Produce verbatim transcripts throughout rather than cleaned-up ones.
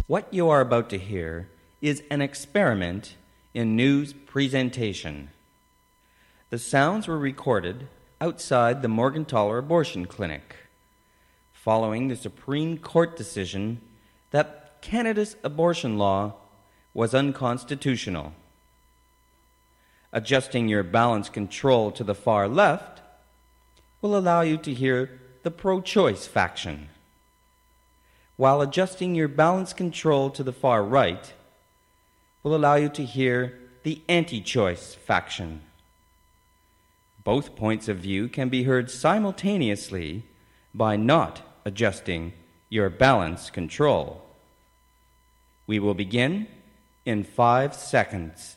What you are about to hear is an experiment in news presentation. The sounds were recorded outside the Morgentaler Abortion Clinic, following the Supreme Court decision that Canada's abortion law was unconstitutional. Adjusting your balance control to the far left will allow you to hear the pro-choice faction, while adjusting your balance control to the far right will allow you to hear the anti-choice faction. Both points of view can be heard simultaneously by not adjusting your balance control. We will begin in five seconds.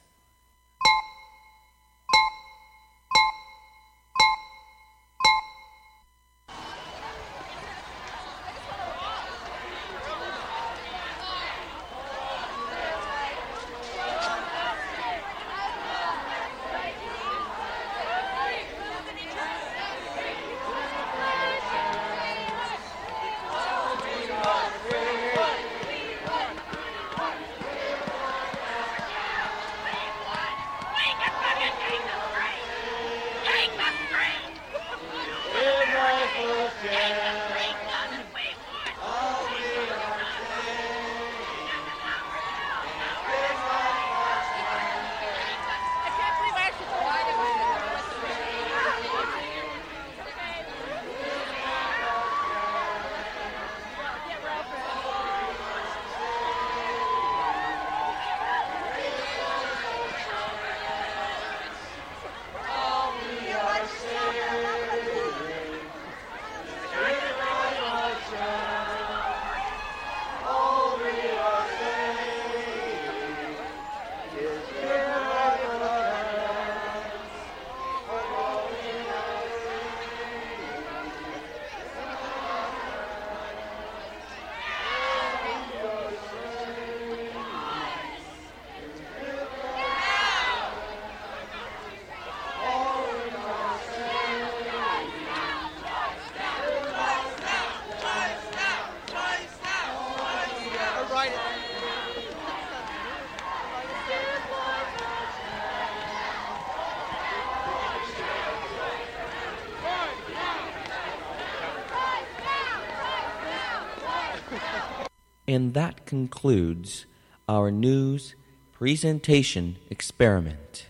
And that concludes our news presentation experiment.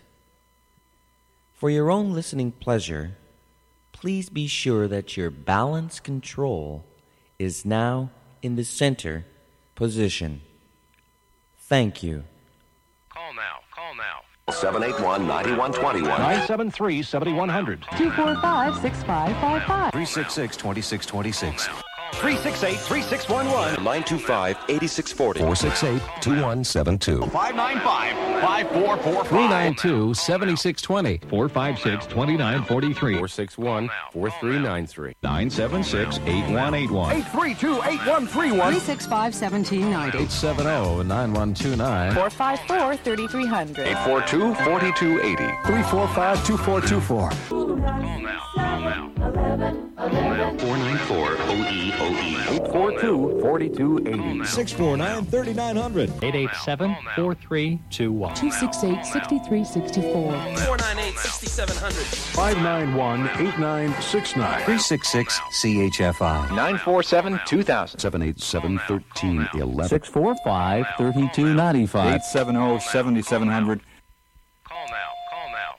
For your own listening pleasure, please be sure that your balance control is now in the center position. Thank you. Call now, call now. seven eight one, nine one two one. nine seven three, seven one zero zero. two four five, six five five five. three six six, two six two six. three six eight, three six one one. nine two five, eight six four zero. four six eight, two one seven two. five nine five, five four four five. three nine two, seven six two zero. four five six, two nine four three. four six one, four three nine three. nine seven six, eight one eight one. eight three two, eight one three one. three six five, one seven nine zero. eight seven zero, nine one two nine. four five four, three three zero zero. eight four two, four two eight zero. three four five, two four two four. Call now, call now. four nine four, O E O E. eight four two, four two eight zero. six four nine, three nine zero zero. eight eight seven, four three two one. two six eight, six three six four. four nine eight, six seven zero zero. five nine one, eight nine six nine. three six six, C H F I. nine four seven, two thousand. seven eight seven, one three one one. six four five, three two nine five. eight seven zero, seven seven zero zero. Call now, call now.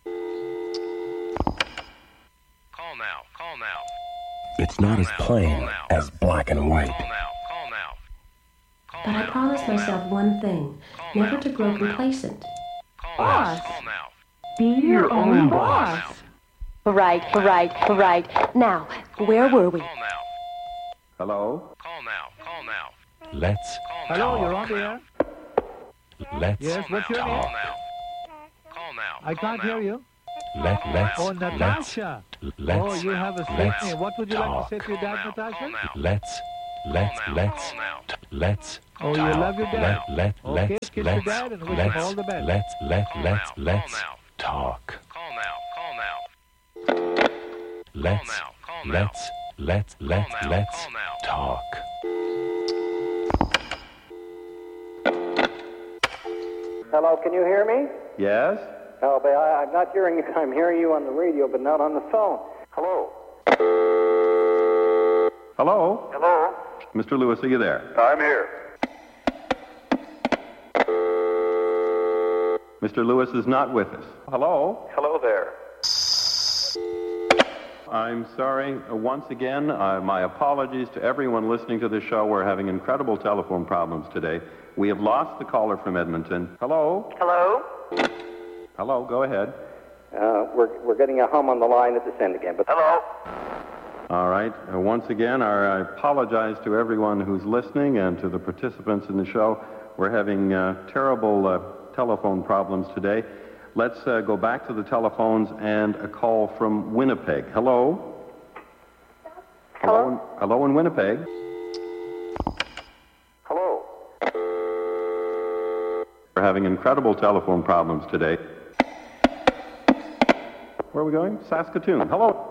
Call now, call now. It's not as plain as black and white. Call now, call now. Call But I now. promised myself one thing, never to grow complacent. Call Boss. now, call now. Be your own boss. Right, right, right. Now, where were we? Call now. Hello? Call now, call now. Let's Call now. Hello, you're on the air? let's Yes, Call what's now, your call name? now. Call now. I call can't now. hear you. let let's Oh, let's Natasha. let's Oh, you have a let's sweet name. What would you like talk. to say to your Call dad, now, call Natasha? now. Let's let's Call now, let's call now. let's Oh, you talk. love your dad. Let let Okay, let's kiss your let's dad and wish him let's all the best. let's let Call let's now, let's call now. talk. Call now, call now. Let's now, call now. let's let's let's now, let's call now. talk. Hello, can you hear me? Yes? Oh, but I, I'm not hearing you. I'm hearing you on the radio, but not on the phone. Hello? Hello? Hello? Mister Lewis, are you there? I'm here. Mister Lewis is not with us. Hello? Hello there. I'm sorry. Uh, once again, uh, my apologies to everyone listening to the show. We're having incredible telephone problems today. We have lost the caller from Edmonton. Hello? Hello? Hello, go ahead. Uh, we're, we're getting a hum on the line at this end again, but... Hello? All right. Uh, once again, our, I apologize to everyone who's listening and to the participants in the show. We're having uh, terrible uh, telephone problems today. Let's uh, go back to the telephones and a call from Winnipeg. Hello? Hello? Hello in, hello in Winnipeg. Hello? We're having incredible telephone problems today. Where are we going? Saskatoon. Hello?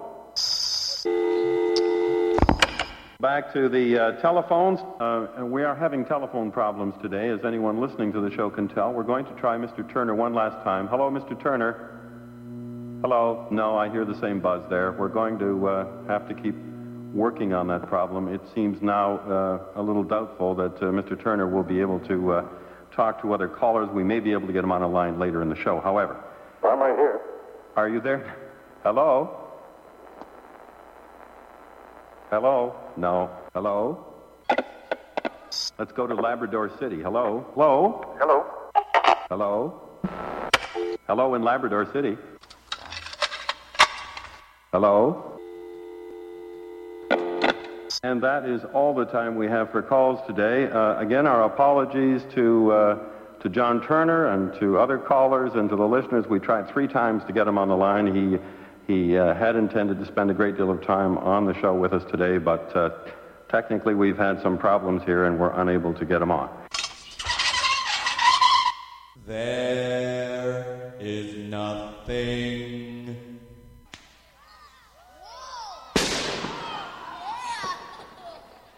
Back to the uh, telephones. Uh, and we are having telephone problems today, as anyone listening to the show can tell. We're going to try Mister Turner one last time. Hello, Mister Turner. Hello. No, I hear the same buzz there. We're going to uh, have to keep working on that problem. It seems now uh, a little doubtful that uh, Mister Turner will be able to uh, talk to other callers. We may be able to get him on a line later in the show. However, I'm right here. are you there? Hello? Hello? No. Hello? Let's go to Labrador City. Hello? Hello? Hello? Hello? Hello in Labrador City. Hello? And that is all the time we have for calls today. Uh, again, our apologies to uh, to John Turner and to other callers and to the listeners. We tried three times to get him on the line. He he uh, had intended to spend a great deal of time on the show with us today, but uh, technically we've had some problems here and we're unable to get him on. There is nothing